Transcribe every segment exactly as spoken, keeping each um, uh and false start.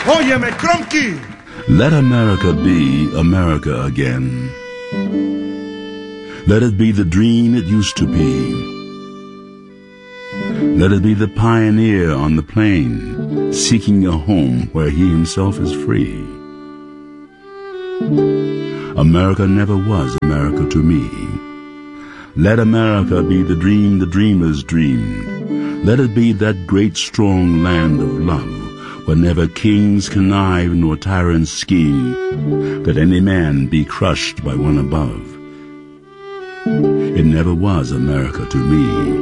Óyeme, Kromky! Let America be America again. Let it be the dream it used to be. Let it be the pioneer on the plain, seeking a home where he himself is free. America never was America to me. Let America be the dream the dreamers dreamed. Let it be that great strong land of love, where never kings connive nor tyrants scheme, that any man be crushed by one above. It never was America to me.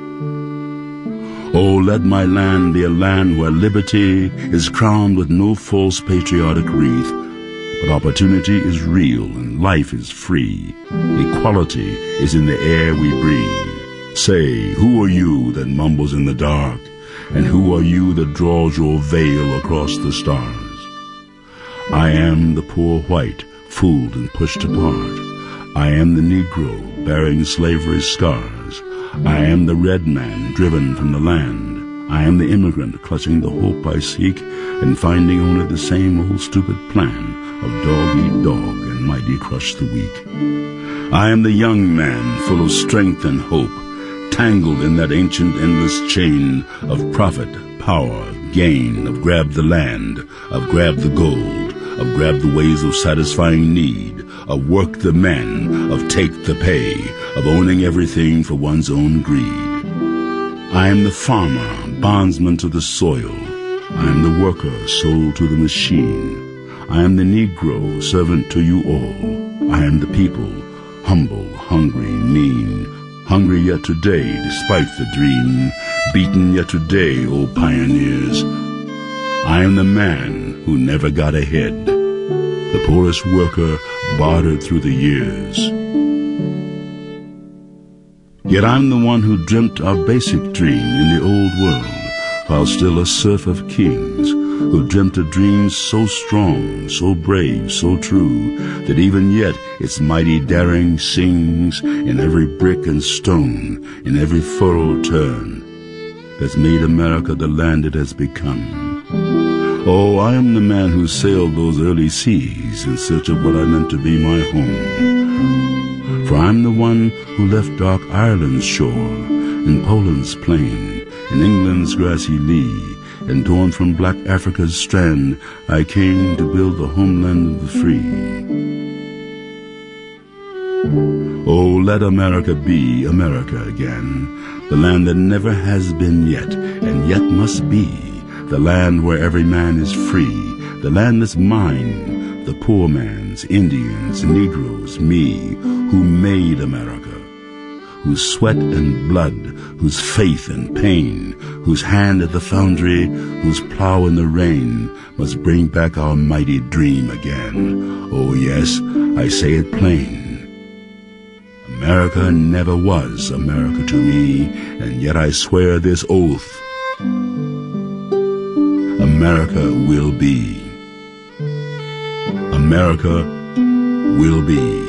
Oh, let my land be a land where liberty is crowned with no false patriotic wreath, but opportunity is real and life is free. Equality is in the air we breathe. Say, who are you that mumbles in the dark? And who are you that draws your veil across the stars? I am the poor white, fooled and pushed apart. I am the Negro, bearing slavery's scars. I am the red man, driven from the land. I am the immigrant, clutching the hope I seek, and finding only the same old stupid plan of dog-eat-dog and mighty crush the weak. I am the young man, full of strength and hope, tangled in that ancient endless chain of profit, power, gain, of grab the land, of grab the gold, of grab the ways of satisfying need, of work the men, of take the pay, of owning everything for one's own greed. I am the farmer, bondsman to the soil. I am the worker, sold to the machine. I am the Negro, servant to you all. I am the people, humble, hungry, mean, hungry yet today, despite the dream, beaten yet today, O pioneers. I am the man who never got ahead, the poorest worker bartered through the years. Yet I'm the one who dreamt our basic dream in the old world, while still a serf of kings, who dreamt a dream so strong, so brave, so true, that even yet its mighty daring sings in every brick and stone, in every furrowed turn, that's made America the land it has become. Oh, I am the man who sailed those early seas in search of what I meant to be my home. For I'm the one who left dark Ireland's shore, in Poland's plain, in England's grassy lea, and torn from black Africa's strand, I came to build the homeland of the free. Oh, let America be America again, the land that never has been yet, and yet must be, the land where every man is free, the land that's mine, the poor man's, Indians, Negroes, me, who made America, whose sweat and blood, whose faith and pain, whose hand at the foundry, whose plow in the rain, must bring back our mighty dream again. Oh yes, I say it plain. America never was America to me, and yet I swear this oath. America will be. America will be.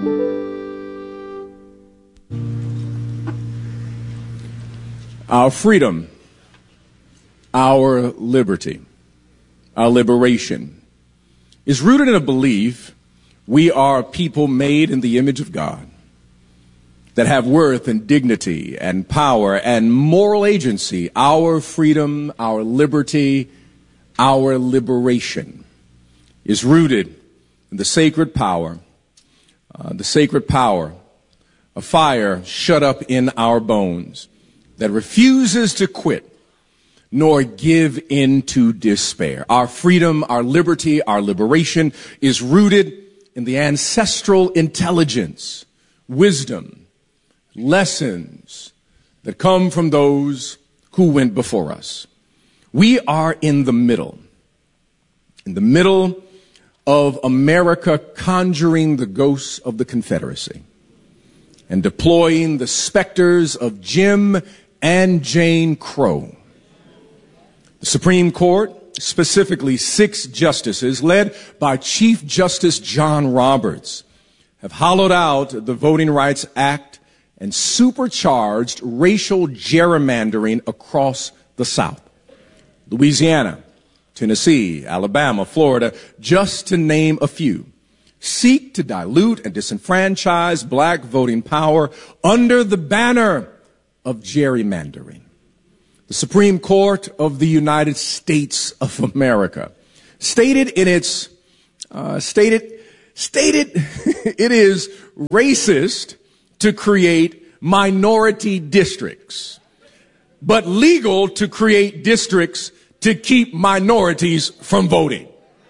Our freedom, our liberty, our liberation is rooted in a belief we are a people made in the image of God, that have worth and dignity and power and moral agency. Our freedom, our liberty, our liberation is rooted in the sacred power, uh, the sacred power, a fire shut up in our bones that refuses to quit nor give in to despair. Our freedom, our liberty, our liberation is rooted in the ancestral intelligence, wisdom, lessons that come from those who went before us. We are in the middle, in the middle of America conjuring the ghosts of the Confederacy and deploying the specters of Jim and Jane Crow. The Supreme Court, specifically six justices, led by Chief Justice John Roberts, have hollowed out the Voting Rights Act and supercharged racial gerrymandering across the South. Louisiana, Tennessee, Alabama, Florida, just to name a few, seek to dilute and disenfranchise black voting power under the banner of gerrymandering. The Supreme Court of the United States of America stated in its, uh, stated, stated it is racist to create minority districts, but legal to create districts to keep minorities from voting.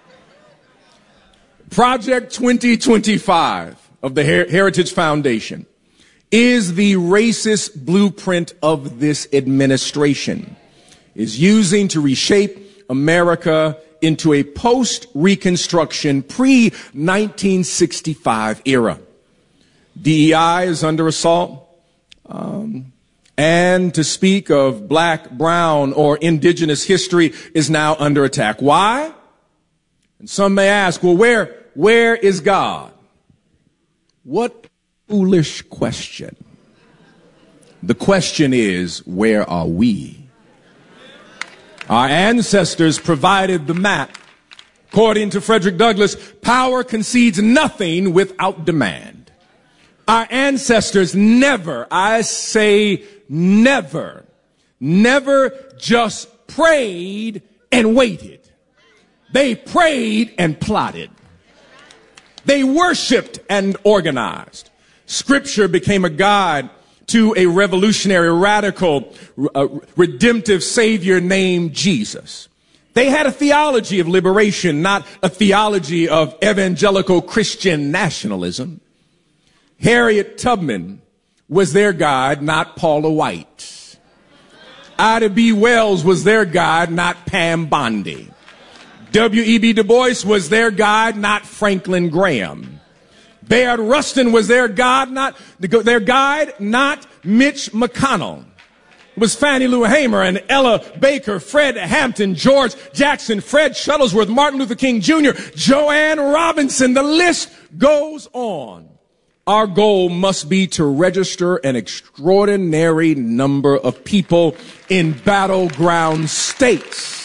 Project twenty twenty-five of the Her- Heritage Foundation is the racist blueprint of this administration, is using to reshape America into a post-Reconstruction, pre nineteen sixty-five era. D E I is under assault. Um, and to speak of black, brown, or indigenous history is now under attack. Why? And some may ask, well, where, where is God? What foolish question. The question is, where are we? Our ancestors provided the map. According to Frederick Douglass, power concedes nothing without demand. Our ancestors never, I say never, never just prayed and waited. They prayed and plotted. They worshiped and organized. Scripture became a guide to a revolutionary, radical, uh, redemptive Savior named Jesus. They had a theology of liberation, not a theology of evangelical Christian nationalism. Harriet Tubman was their guide, not Paula White. Ida B. Wells was their guide, not Pam Bondi. W E B Du Bois was their guide, not Franklin Graham. Bayard Rustin was their guide, not their guide, not Mitch McConnell. It was Fannie Lou Hamer and Ella Baker, Fred Hampton, George Jackson, Fred Shuttlesworth, Martin Luther King Junior, Joanne Robinson. The list goes on. Our goal must be to register an extraordinary number of people in battleground states.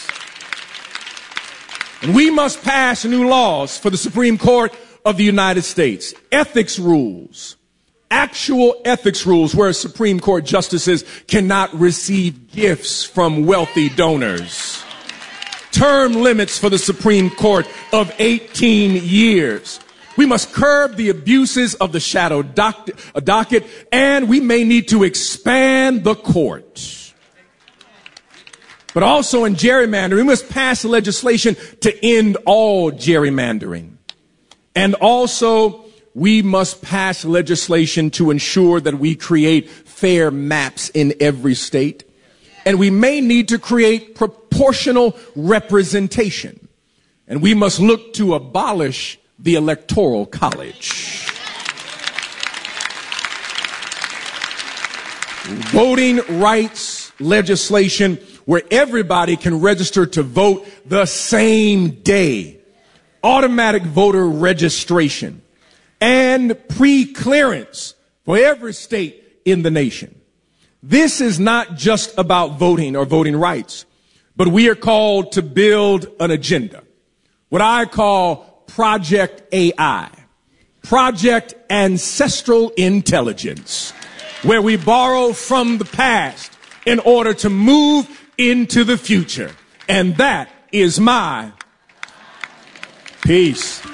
And we must pass new laws for the Supreme Court of the United States. Ethics rules, actual ethics rules where Supreme Court justices cannot receive gifts from wealthy donors. Term limits for the Supreme Court of eighteen years. We must curb the abuses of the shadow doc- docket, and we may need to expand the court. But also in gerrymandering, we must pass legislation to end all gerrymandering. And also, we must pass legislation to ensure that we create fair maps in every state. And we may need to create proportional representation. And we must look to abolish the Electoral College. Voting rights legislation where everybody can register to vote the same day. Automatic voter registration and pre-clearance for every state in the nation. This is not just about voting or voting rights, but we are called to build an agenda. What I call Project A I, Project Ancestral Intelligence, where we borrow from the past in order to move into the future. And that is my peace.